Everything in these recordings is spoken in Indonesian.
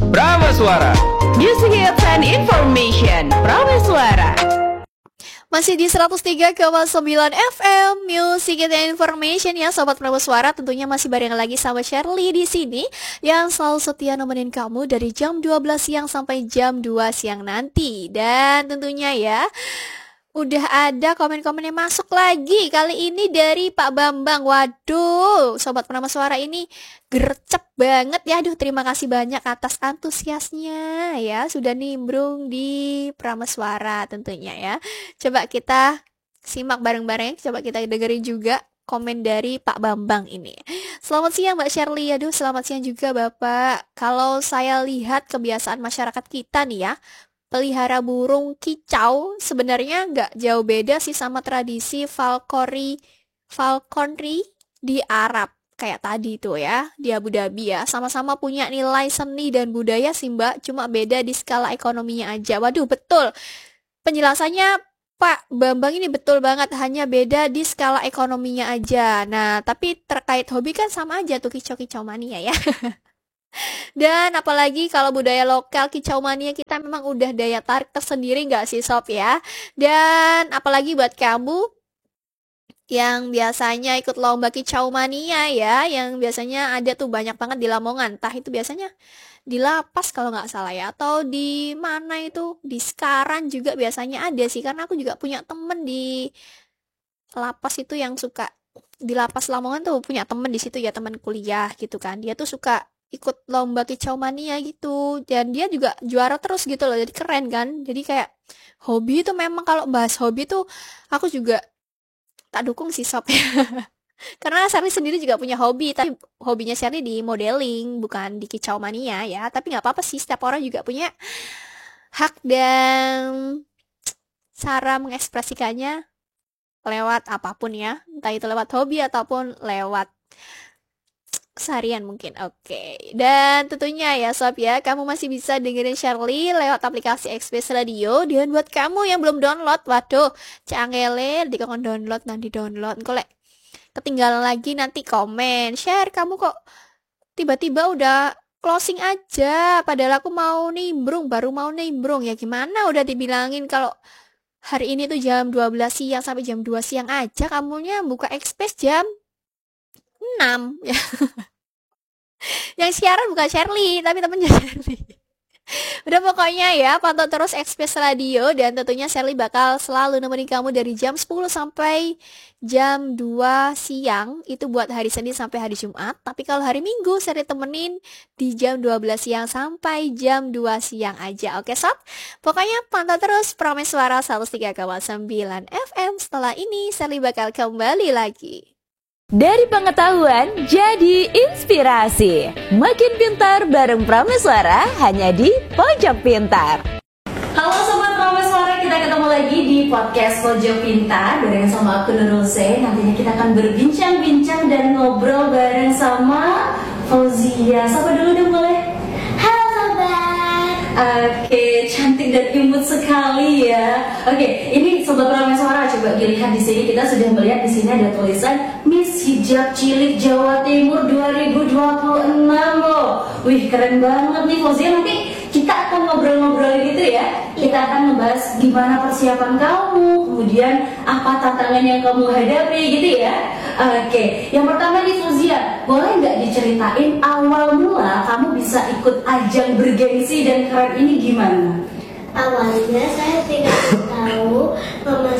Prameswara. Music Hits and Information. Prameswara. Masih di 103,9 FM Music and Information ya Sobat Prameswara. Tentunya masih bareng lagi sama Shirley di sini yang selalu setia nemenin kamu dari jam 12 siang sampai jam 2 siang nanti. Dan tentunya ya udah ada komen-komen yang masuk lagi. Kali ini dari Pak Bambang. Waduh, Sobat Prameswara ini gercep banget ya. Aduh, terima kasih banyak atas antusiasnya ya. Sudah nimbrung di Prameswara tentunya ya. Coba kita simak bareng-bareng. Coba kita dengerin juga komen dari Pak Bambang ini. Selamat siang Mbak Shirley. Aduh, selamat siang juga Bapak. Kalau saya lihat kebiasaan masyarakat kita nih ya, pelihara burung kicau sebenarnya nggak jauh beda sih sama tradisi falconry di Arab kayak tadi tuh ya, di Abu Dhabi ya. Sama-sama punya nilai seni dan budaya sih Mbak, cuma beda di skala ekonominya aja. Waduh, betul. Penjelasannya Pak Bambang ini betul banget, hanya beda di skala ekonominya aja. Nah, tapi terkait hobi kan sama aja tuh, kicau-kicau mania ya. Dan apalagi kalau budaya lokal kicau mania kita memang udah daya tarik tersendiri nggak sih Sob ya. Dan apalagi buat kamu yang biasanya ikut lomba kicau mania ya, yang biasanya ada tuh banyak banget di Lamongan. Entah itu biasanya di Lapas kalau nggak salah ya, atau di mana itu, di Sekaran juga biasanya ada sih. Karena aku juga punya temen di Lapas itu yang suka, di Lapas Lamongan tuh punya temen di situ ya, teman kuliah gitu kan. Dia tuh suka ikut lomba kicau mania gitu, dan dia juga juara terus gitu loh. Jadi keren kan. Jadi kayak hobi itu memang, kalau bahas hobi tuh aku juga tak dukung sih Sob ya. Karena Shirley sendiri juga punya hobi, tapi hobinya Shirley di modeling, bukan di kicau mania ya. Tapi nggak apa-apa sih, setiap orang juga punya hak dan cara mengekspresikannya lewat apapun ya, entah itu lewat hobi ataupun lewat keseharian mungkin. Oke. Dan tentunya ya Sob ya, kamu masih bisa dengerin Shirley lewat aplikasi Express Radio. Dan buat kamu yang belum download, waduh, cangele dikon download, nanti download. Kalau ketinggalan lagi nanti komen, share, kamu kok tiba-tiba udah closing aja, padahal aku mau nimbrung, baru mau nimbrung. Ya gimana, udah dibilangin kalau hari ini tuh jam 12 siang sampai jam 2 siang aja, kamunya buka Express jam 6 ya. Yang siaran bukan Shirley, tapi temennya Shirley. Udah pokoknya ya, pantau terus Express Radio. Dan tentunya Shirley bakal selalu nemenin kamu dari jam 10 sampai jam 2 siang. Itu buat hari Senin sampai hari Jumat. Tapi kalau hari Minggu Shirley temenin di jam 12 siang sampai jam 2 siang aja. Oke Sob? Pokoknya pantau terus Prameswara 103,9 FM. Setelah ini Shirley bakal kembali lagi. Dari pengetahuan jadi inspirasi. Makin pintar bareng Prameswara hanya di Pojok Pintar. Halo Sobat Prameswara, kita ketemu lagi di podcast Pojok Pintar bareng sama aku Nurul Zain. Nantinya kita akan berbincang-bincang dan ngobrol bareng sama Fauzia. Sapa dulu dong boleh? Halo Sobat. Oke, cantik dan imut sekali ya. Oke, ini Sobat Prameswara, coba dilihat di sini, kita sudah melihat di sini ada tulisan Miss Hijab Cilik Jawa Timur 2026 loh. Wih, keren banget nih Fauzia. Nanti kita akan ngobrol-ngobrol gitu ya. Kita akan membahas gimana persiapan kamu, kemudian apa tantangan yang kamu hadapi gitu ya. Oke, yang pertama nih Fauzia, boleh nggak diceritain awal mula kamu bisa ikut ajang bergengsi dan keren ini gimana? Awalnya saya tidak tahu mama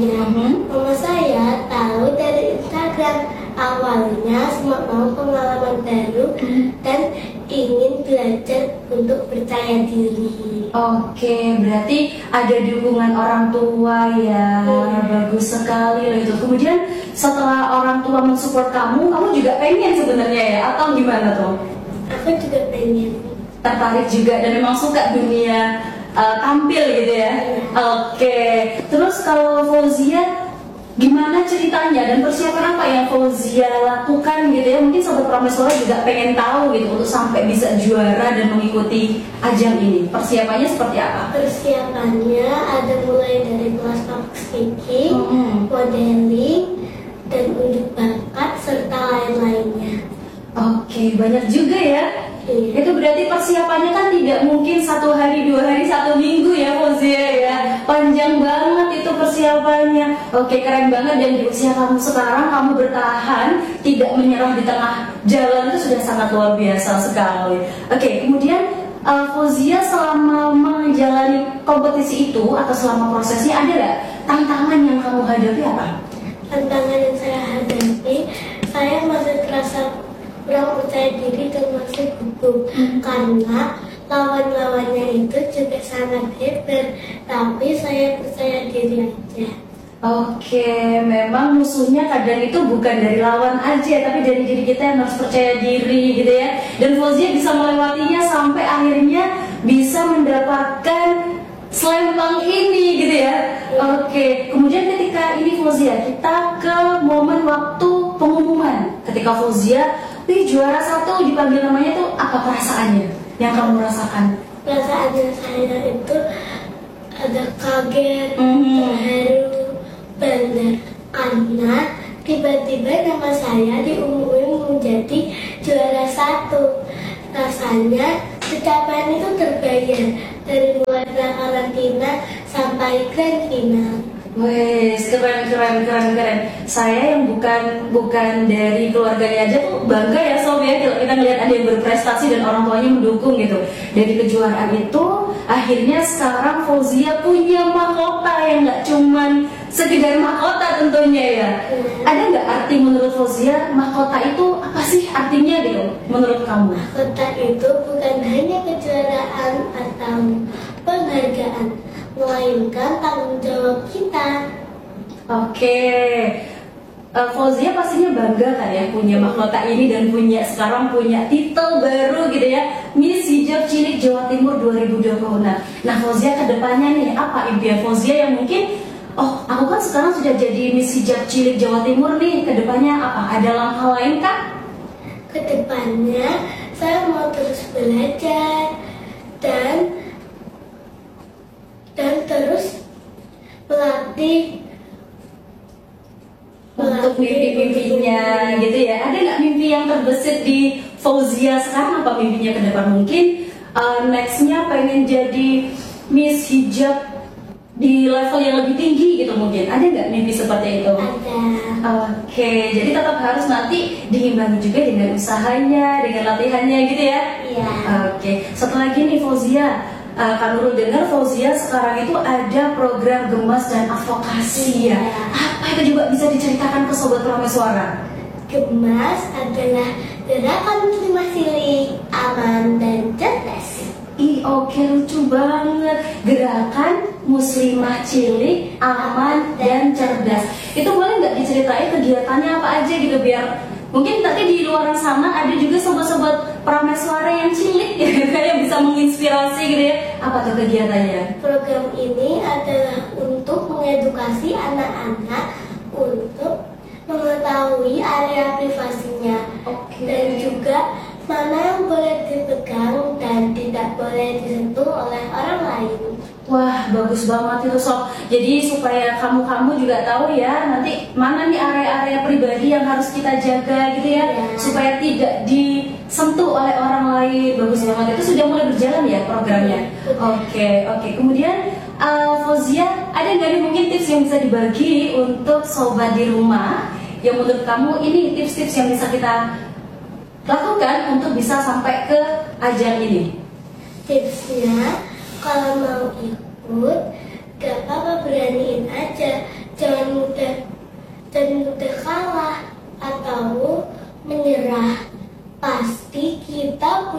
saya tahu dari Instagram. Awalnya cuma mau pengalaman baru dan ingin belajar untuk percaya diri. Oke, berarti ada dukungan orang tua ya. Bagus sekali loh itu. Kemudian setelah orang tua mensupport kamu juga pengen sebenarnya ya, atau gimana tuh? Aku juga pengen. Tertarik juga dan memang suka dunia tampil gitu ya. Oke. Terus kalau Fauzia, gimana ceritanya dan persiapan apa yang Fauzia lakukan gitu ya? Mungkin Sobat Prameswara juga pengen tahu gitu untuk sampai bisa juara dan mengikuti ajang ini. Persiapannya seperti apa? Persiapannya ada mulai dari kelas public speaking, modeling, dan unjuk bakat serta lain-lainnya. Oke, banyak juga ya. Itu berarti persiapannya kan tidak mungkin 1 hari, 2 hari, 1 minggu ya Fauzia ya. Panjang banget itu persiapannya. Oke, keren banget. Dan di usia kamu sekarang kamu bertahan, tidak menyerah di tengah jalan, itu sudah sangat luar biasa sekali. Oke, kemudian Fauzia selama menjalani kompetisi itu atau selama prosesnya ada nggak tantangan yang kamu hadapi apa? Tantangan yang saya hadapi, saya masih terasa kurang percaya diri dan masih gugup karena lawan-lawannya itu juga sangat hebat, tapi saya percaya diri aja. Oke, memang musuhnya kadang itu bukan dari lawan aja, tapi dari diri kita yang harus percaya diri gitu ya. Dan Fauzia bisa melewatinya sampai akhirnya bisa mendapatkan slam dunk ini gitu ya. Oke, kemudian ketika ini Fauzia, kita ke momen waktu pengumuman. Ketika Fauzia juara 1 dipanggil namanya tuh apa perasaannya yang kamu rasakan? Perasaannya saya itu ada kaget, terharu, bangga karena tiba-tiba nama saya diumumin menjadi juara 1. Rasanya pencapaian itu terbayar dari mulai karantina sampai grand final. Wes, keren. Saya yang bukan dari keluarganya aja tuh bangga ya Sob ya, kalau kita ngeliat ada yang berprestasi dan orang tuanya mendukung gitu. Dari kejuaraan itu akhirnya sekarang Fauzia punya mahkota yang nggak cuman sekedar mahkota tentunya ya. Ada nggak arti menurut Fauzia mahkota itu apa sih artinya gitu menurut kamu? Mahkota itu bukan hanya kejuaraan atau penghargaan, melainkan tanggung jawab kita. Oke, Fauzia pastinya bangga kan ya punya mahkota ini dan sekarang punya titel baru gitu ya, Miss Hijab Cilik Jawa Timur 2020. Nah Fauzia kedepannya nih apa impian Fauzia yang mungkin aku kan sekarang sudah jadi Miss Hijab Cilik Jawa Timur nih, kedepannya apa? Ada langkah lain kah? Kedepannya saya mau terus belajar dan terus melatih untuk mimpi-mimpinya gitu ya. Ada nggak mimpi yang terbesit di Fauzia sekarang? Apa mimpinya ke depan? Mungkin nextnya pengen jadi Miss Hijab di level yang lebih tinggi gitu mungkin. Ada nggak mimpi seperti itu? Ada. Oke, jadi tetap harus nanti diimbangi juga dengan usahanya, dengan latihannya gitu ya? Iya. Oke, satu lagi nih Fauzia, Kak Nurul dengar Fauzia sekarang itu ada program Gemas dan Advokasi ya. Apa itu juga bisa diceritakan ke Sobat Prameswara? Gemas adalah gerakan muslimah cilik, aman dan cerdas. Oke, lucu banget. Gerakan muslimah cilik, aman dan cerdas. Itu boleh nggak diceritain kegiatannya apa aja gitu biar mungkin nanti di luar sana ada juga sobat-sobat Prameswara yang cilik ya, yang bisa menginspirasi gitu ya. Apa tuh kegiatannya? Program ini adalah untuk mengedukasi anak-anak untuk mengetahui area privasinya dan juga mana yang boleh dipegang dan tidak boleh disentuh oleh orang lain. Wah, bagus banget itu Sob. Jadi supaya kamu juga tahu ya nanti mana nih area-area pribadi yang harus kita jaga gitu ya, supaya tidak disentuh oleh orang lain. Bagus banget, itu sudah mulai berjalan ya programnya. Oke. Kemudian Fauzia, ada nggak nih mungkin tips yang bisa dibagi untuk sobat di rumah yang menurut kamu ini tips-tips yang bisa kita lakukan untuk bisa sampai ke ajang ini? Tipsnya, kalau mau ikut, gak apa-apa, beraniin aja. Jangan mudah kalah atau menyerah. Pasti kita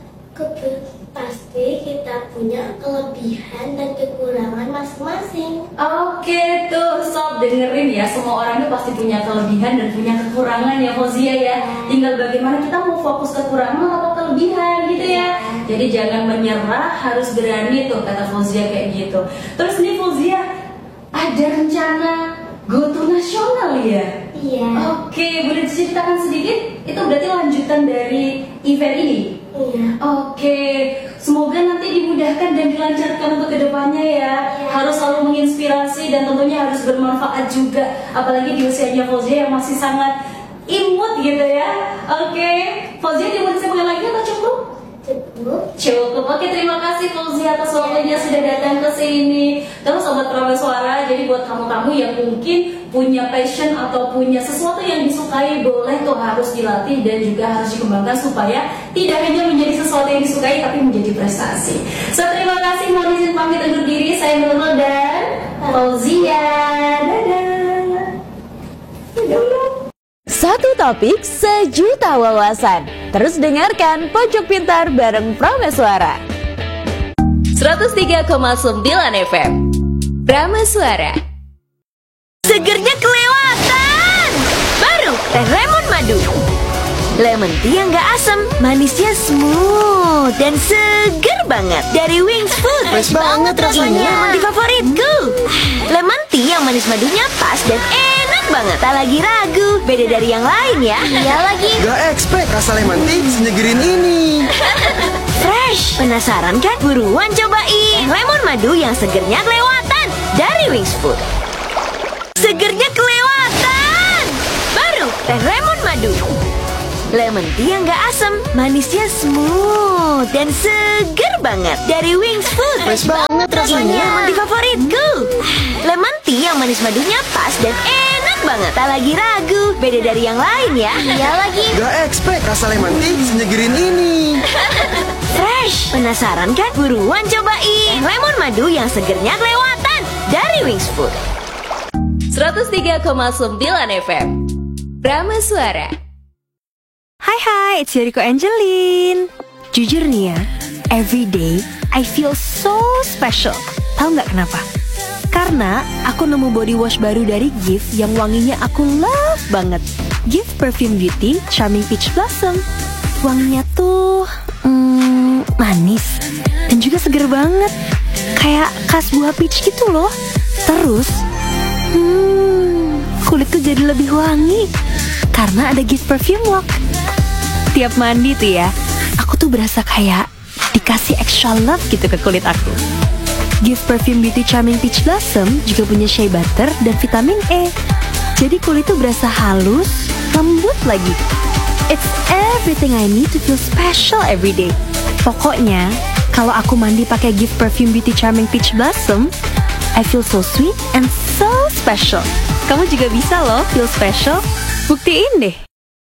punya kelebihan dan kekurangan masing-masing. Oke tuh Sob, dengerin ya, semua orang itu pasti punya kelebihan dan punya kekurangan ya Fauzia ya. Tinggal bagaimana kita mau fokus kekurangan atau kelebihan gitu ya. Jadi jangan menyerah, harus berani tuh kata Fauzia kayak gitu. Terus nih Fauzia, ada rencana go to nasional ya? Iya. Oke, boleh diceritakan sedikit? Itu berarti lanjutan dari event ini? Iya. Oke, semoga nanti dimudahkan dan dilancarkan untuk kedepannya ya. Harus selalu menginspirasi dan tentunya harus bermanfaat juga. Apalagi di usianya Fauzia yang masih sangat imut gitu ya. Oke, Fauzia dimulai lagi atau cukup? Cukup. Oke, terima kasih Fauzi atas waktunya sudah datang ke sini. Terus Sobat Prameswara, jadi buat kamu-kamu yang mungkin punya passion atau punya sesuatu yang disukai, boleh tuh harus dilatih dan juga harus dikembangkan supaya tidak hanya menjadi sesuatu yang disukai tapi menjadi prestasi. So, terima kasih, mohon izin pamit undur diri. Saya Nurul dan Fauzia. Dadah. Satu topik, sejuta wawasan. Terus dengarkan Pojok Pintar bareng Prameswara. 103,9 FM Prameswara. Segernya kelewatan. Baru teh lemon madu. Lemon tea yang gak asam, manisnya smooth dan seger banget. Dari Wings Food. Fresh banget rasanya. Ini yang mandi favoritku. Lemon tea yang manis madunya pas dan enak banget. Tak lagi ragu, beda dari yang lain ya. Iya lagi. Gak expect rasa lemon tea senyegerin ini. Fresh. Penasaran kan? Buruan cobain lemon madu yang segernya kelewatan dari Wings Food. Segernya kelewatan. Baru teh lemon madu. Lemon tea yang gak asam, manisnya smooth dan seger banget. Dari Wings Food. Fresh banget rasanya. Ini yang mandi favoritku. Lemon tea yang manis madunya pas dan enak banget. Tak lagi ragu, beda dari yang lain ya. Iya lagi. Gak expect rasa lemon tea senyegerin ini. Fresh. Penasaran kan? Buruan cobain lemon madu yang segernya kelewatan dari Wings Food. 103,9 FM Prameswara. Hai, it's Yoriko Angelin. Jujur nih ya, every day I feel so special. Tahu nggak kenapa? Karena aku nemu body wash baru dari Gift yang wanginya aku love banget. Gift Perfume Beauty Charming Peach Blossom. Wanginya tuh manis dan juga seger banget, kayak khas buah peach gitu loh. Terus kulitku jadi lebih wangi karena ada Gift Perfume Walk. Tiap mandi tuh ya, aku tuh berasa kayak dikasih extra love gitu ke kulit aku. Gift Perfume Beauty Charming Peach Blossom juga punya shea butter dan vitamin E. Jadi kulit tuh berasa halus, lembut lagi. It's everything I need to feel special every day. Pokoknya, kalau aku mandi pakai Gift Perfume Beauty Charming Peach Blossom, I feel so sweet and so special. Kamu juga bisa loh feel special. Buktiin deh.